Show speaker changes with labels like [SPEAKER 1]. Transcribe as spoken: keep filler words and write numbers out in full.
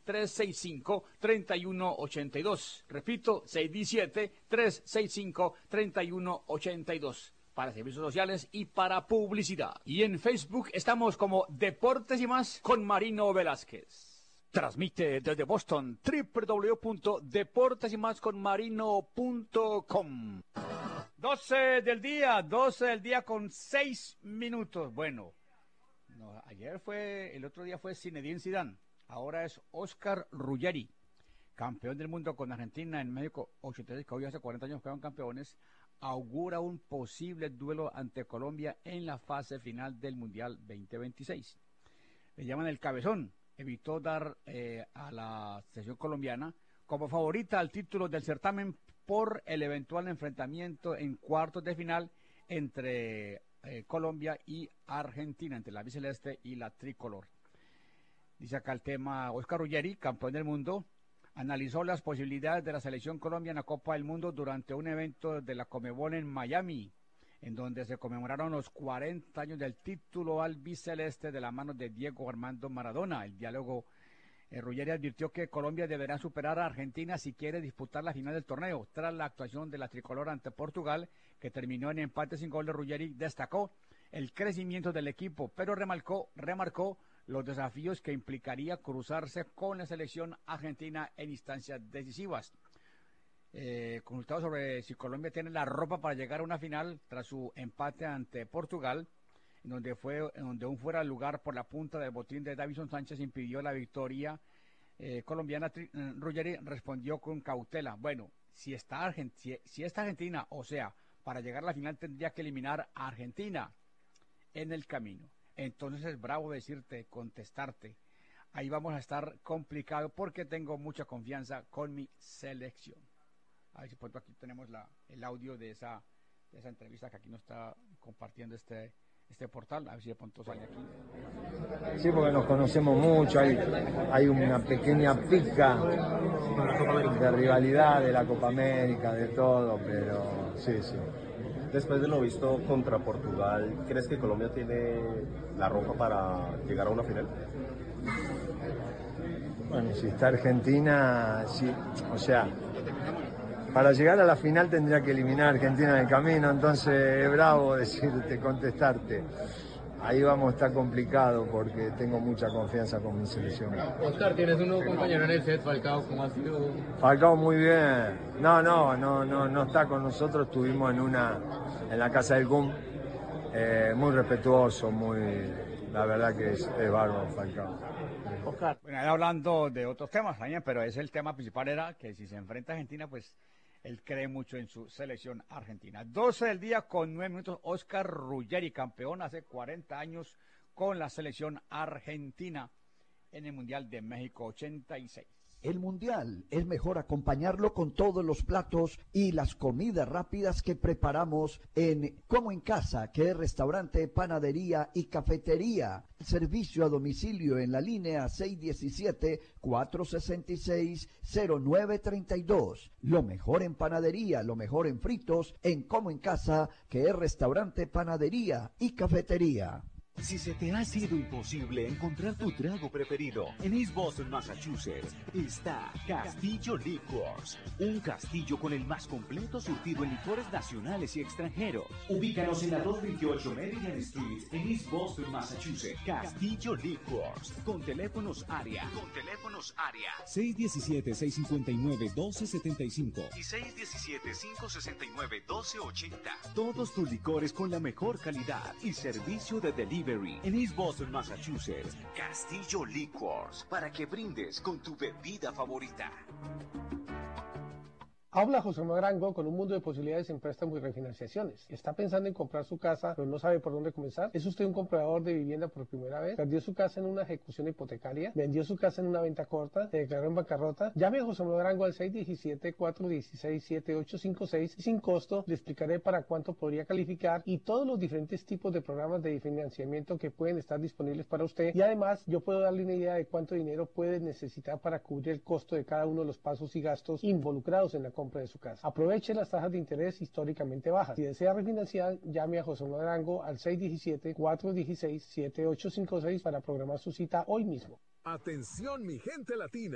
[SPEAKER 1] tres seis cinco, tres uno ocho dos. Repito, seis uno siete, tres seis cinco, tres uno ocho dos. Para servicios sociales y para publicidad. Y en Facebook estamos como Deportes y Más con Marino Velázquez. Transmite desde Boston doble u doble u doble u punto deportes y más con marino punto com. doce del día, doce del día con seis minutos. Bueno, no, ayer fue, el otro día fue Zinedine Zidane. Ahora es Oscar Ruggeri, campeón del mundo con Argentina en México ochenta y seis, que hoy hace cuarenta años fueron campeones. Augura un posible duelo ante Colombia en la fase final del Mundial veinte veintiséis. Le llaman el cabezón. Evitó dar eh, a la selección colombiana como favorita al título del certamen por el eventual enfrentamiento en cuartos de final entre eh, Colombia y Argentina, entre la albiceleste y la tricolor. Dice acá el tema, Oscar Ruggeri, campeón del mundo, analizó las posibilidades de la selección Colombia en la Copa del Mundo durante un evento de la Conmebol en Miami, en donde se conmemoraron los cuarenta años del título albiceleste de la mano de Diego Armando Maradona. El diálogo, eh, Ruggeri advirtió que Colombia deberá superar a Argentina si quiere disputar la final del torneo. Tras la actuación de la tricolor ante Portugal, que terminó en empate sin gol, de Ruggeri destacó el crecimiento del equipo, pero remarcó, remarcó los desafíos que implicaría cruzarse con la selección argentina en instancias decisivas. Eh, consultado sobre si Colombia tiene la ropa para llegar a una final tras su empate ante Portugal, en donde fue, en donde un fuera de lugar por la punta del botín de Davinson Sánchez impidió la victoria eh, colombiana, Ruggeri respondió con cautela. Bueno, si está, Argent si, si está Argentina, o sea, para llegar a la final tendría que eliminar a Argentina en el camino. Entonces es bravo decirte, contestarte. Ahí vamos a estar complicado porque tengo mucha confianza con mi selección. A ver si pronto aquí tenemos la, el audio de esa, de esa entrevista que aquí nos está compartiendo este, este portal. A ver si de pronto sale aquí.
[SPEAKER 2] Sí, porque nos conocemos mucho, hay, hay una pequeña pica de rivalidad de la Copa América, de todo, pero sí, sí.
[SPEAKER 3] Después de lo visto contra Portugal, ¿crees que Colombia tiene la ropa para llegar a una final?
[SPEAKER 2] Bueno, si está Argentina, sí, o sea, para llegar a la final tendría que eliminar a Argentina en el camino, entonces es bravo decirte, contestarte. Ahí vamos a estar complicado porque tengo mucha confianza con mi selección.
[SPEAKER 4] Oscar, tienes un nuevo compañero en el set, Falcao, ¿cómo ha sido?
[SPEAKER 2] Falcao muy bien. No, no, no, no, no está con nosotros. Estuvimos en una, en la casa del C U M, eh, muy respetuoso, muy, la verdad que es, es bárbaro Falcao.
[SPEAKER 1] Oscar. Bueno, ahí hablando de otros temas, pero ese el tema principal era que si se enfrenta a Argentina, pues él cree mucho en su selección argentina. doce del día con nueve minutos, Oscar Ruggeri, campeón hace cuarenta años con la selección argentina en el Mundial de México ochenta y seis.
[SPEAKER 5] El Mundial es mejor acompañarlo con todos los platos y las comidas rápidas que preparamos en Como en Casa, que es restaurante, panadería y cafetería. Servicio a domicilio en la línea seis uno siete, cuatro seis seis, cero nueve tres dos. Lo mejor en panadería, lo mejor en fritos en Como en Casa, que es restaurante, panadería y cafetería.
[SPEAKER 6] Si se te ha sido imposible encontrar tu trago preferido, en East Boston, Massachusetts, está Castillo Liquors, un castillo con el más completo surtido en licores nacionales y extranjeros. Ubícanos en la doscientos veintiocho Meridian Street, en East Boston, Massachusetts. Castillo Liquors, con teléfonos área, con teléfonos área
[SPEAKER 7] seis uno siete, seis cinco nueve, uno dos siete cinco
[SPEAKER 6] y seis uno siete, cinco seis nueve, uno dos ocho cero. Todos tus licores con la mejor calidad y servicio de delivery. En East Boston, Massachusetts, Castillo Liquors, para que brindes con tu bebida favorita.
[SPEAKER 8] Habla José Manuel Arango con un mundo de posibilidades en préstamos y refinanciaciones. ¿Está pensando en comprar su casa, pero no sabe por dónde comenzar? ¿Es usted un comprador de vivienda por primera vez? ¿Perdió su casa en una ejecución hipotecaria? ¿Vendió su casa en una venta corta? ¿Se declaró en bancarrota? Llame a José Manuel Arango al seis uno siete, cuatro uno seis, siete ocho cinco seis y sin costo le explicaré para cuánto podría calificar y todos los diferentes tipos de programas de financiamiento que pueden estar disponibles para usted. Y además, yo puedo darle una idea de cuánto dinero puede necesitar para cubrir el costo de cada uno de los pasos y gastos involucrados en la compra de su casa. Aproveche las tasas de interés históricamente bajas. Si desea refinanciar, llame a José Manuel Arango al seis uno siete, cuatro uno seis, siete ocho cinco seis para programar su cita hoy mismo.
[SPEAKER 9] Atención, mi gente latina.